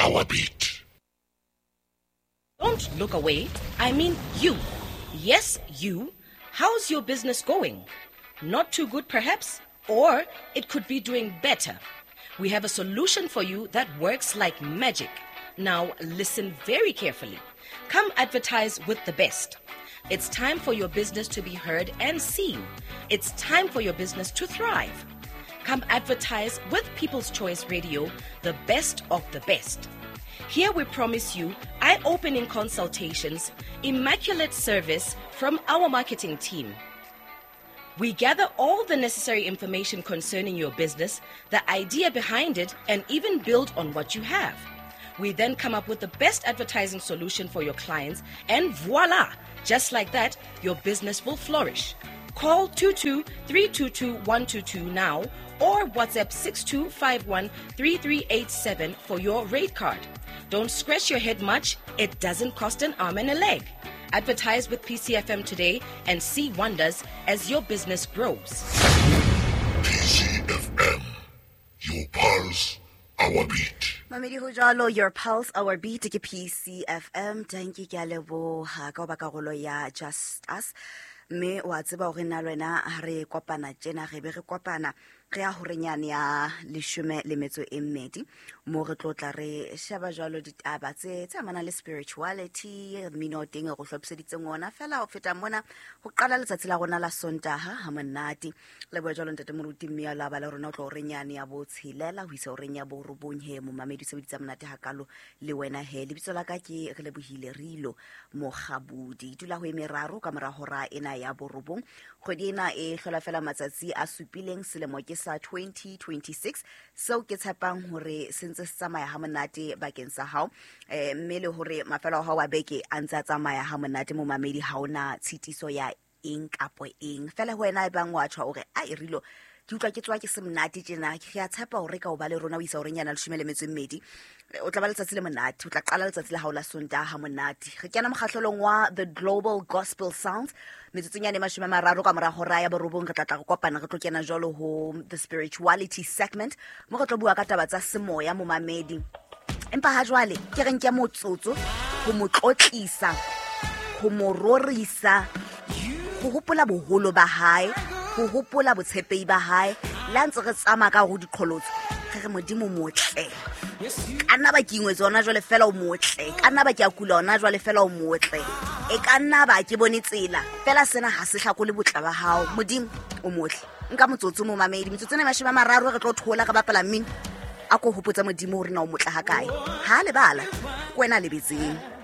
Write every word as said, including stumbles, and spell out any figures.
our beat. Don't look away. I mean you. Yes, you. How's your business going? Not too good, perhaps? Or it could be doing better. We have a solution for you that works like magic. Now, listen very carefully. Come advertise with the best. It's time for your business to be heard and seen. It's time for your business to thrive. Come advertise with People's Choice Radio, the best of the best. Here we promise you eye-opening consultations, immaculate service from our marketing team. We gather all the necessary information concerning your business, the idea behind it, and even build on what you have. We then come up with the best advertising solution for your clients, and voila! Just like that, your business will flourish. Call two two three two two one two two now or WhatsApp six two five one three three eight seven for your rate card. Don't scratch your head much. It doesn't cost an arm and a leg. Advertise with P C F M today and see wonders as your business grows. P C F M, your pulse, our beat. Mamedi ho jalo, your pulse, our beat ke P C F M. Thank you, Galebo. Ha ka ba karolo ya Just Us. Me wa tseba hore na lwena re kopana tjena re be re kopana re a hore nyane ya leshome le metso e mmedi mo re tlotla re shaba jalo ditaba tse tsa mana le spirituality mmino teng go hlopseditse ngona fela o feta mona go qala letsatsi la rona la Sontaga ha monate le bo jalo ntate moruti mme ya la ba le rona o tlo re nyane ya bo tshilela ho isa o renya bo robonye mo mamedi se ditsa monate ha kalo le wena he lebitso la ka ke re le bohile rilo mo gabudi dula ho emeraro ka mora hora ena ya bo robong kgwedi ena e hlola fela matsatsi a supileng selemo ke sa twenty twenty-six so ke tshepang hore sentse se tsamaya ha monate bakeng sa hao eh mme le hore mafelo a hao a beke a ntse a tsamaya ha monate mo mamedi ha ona tshitiso ya eng kapo eng fela wena e bang wa tshwa hore a e rilo ke utlwa ke tswa ke se monate tjena ke a tshepa hore ka o ba le rona o isa hore nyana le shumele metso mmedi o tla ba letsatsi le monate o tla qala letsatsi la hao la Sontaga ha monate re kena mokgahlelong wa the Global Gospel Sounds metsotsonyane mashome mararo ka mora hora ya borobong re tla tla go kopana re tlo kena jalo ho the spirituality segment mo re tlo bua ka taba tsa semoya mo mamedi empa ha jwale ke reng ke motsotso go motlotlisa go mororisa go hopola boholo ba hae go hopola botshepei ba hae la ntse re tsama ka go diqholotso re modimo motle kana ba kingwe tsona jwale fela o motle kana ba ke a kula ona jwale fela o motle e kana ba ke bone tsela fela sena ha se hlakole botla ba hao modimo o motle nka motsotso mo mamedi metsotso ne masheba mararo re tlo thola ka bapala mmino a ko hopotsa modimo hore na o motle ha kae ha le bala kwena le betseng